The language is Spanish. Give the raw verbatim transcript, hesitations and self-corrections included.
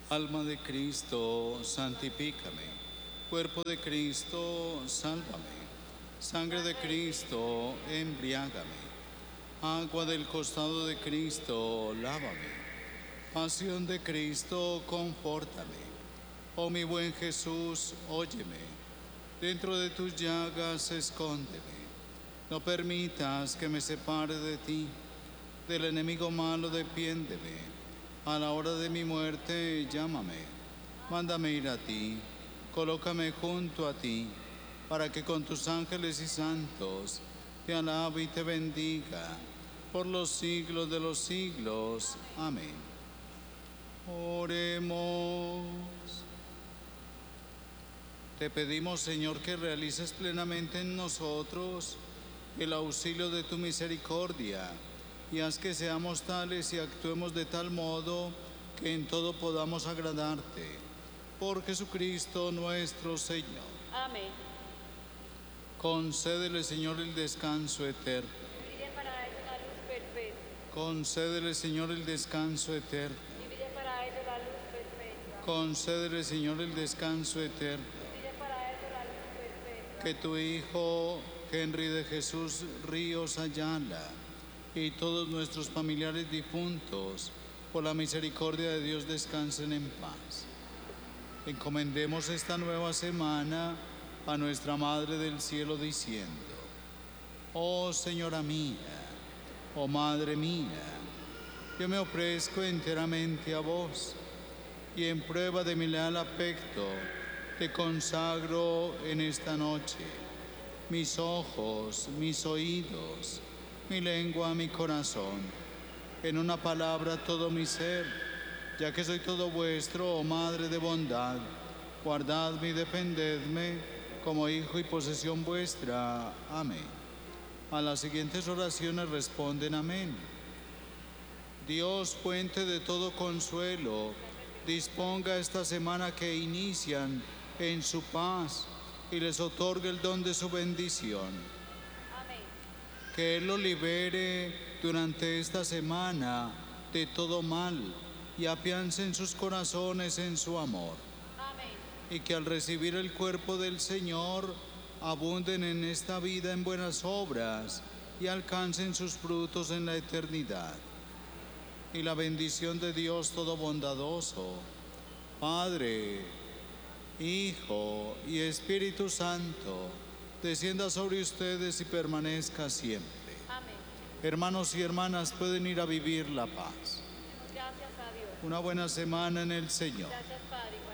Alma de Cristo, santifícame. Cuerpo de Cristo, sálvame. Sangre de Cristo, embriágame. Agua del costado de Cristo, lávame. Pasión de Cristo, confórtame. Oh mi buen Jesús, óyeme. Dentro de tus llagas, escóndeme. No permitas que me separe de ti. Del enemigo malo, defiéndeme. A la hora de mi muerte, llámame. Mándame ir a ti. Colócame junto a ti, para que con tus ángeles y santos te alabe y te bendiga por los siglos de los siglos. Amén. Oremos. Te pedimos, Señor, que realices plenamente en nosotros el auxilio de tu misericordia, y haz que seamos tales y actuemos de tal modo que en todo podamos agradarte. Por Jesucristo nuestro Señor. Amén. Concédele, Señor, el descanso eterno. Pide para ellos la luz perfecta. Concédele, Señor, el descanso eterno. Y pide para ellos la luz perfecta. Concédele, Señor, el descanso eterno. Pide para ellos la luz perfecta. Que tu Hijo, Henry de Jesús Ríos Ayala, y todos nuestros familiares difuntos, por la misericordia de Dios, descansen en paz. Encomendemos esta nueva semana a nuestra Madre del Cielo diciendo: Oh Señora mía, oh Madre mía, yo me ofrezco enteramente a vos, y en prueba de mi leal afecto te consagro en esta noche mis ojos, mis oídos, mi lengua, mi corazón, en una palabra todo mi ser, ya que soy todo vuestro, oh Madre de bondad. Guardadme y defendedme como hijo y posesión vuestra. Amén. A las siguientes oraciones responden amén. Dios, fuente de todo consuelo, disponga esta semana que inician en su paz y les otorgue el don de su bendición. Amén. Que Él lo libere durante esta semana de todo mal y afiance en sus corazones en su amor. Amén. Y que al recibir el cuerpo del Señor abunden en esta vida en buenas obras y alcancen sus frutos en la eternidad. Y la bendición de Dios todo bondadoso, Padre, Hijo y Espíritu Santo, descienda sobre ustedes y permanezca siempre. Amén. Hermanos y hermanas, pueden ir a vivir la paz. Gracias a Dios. Una buena semana en el Señor. Gracias, Padre.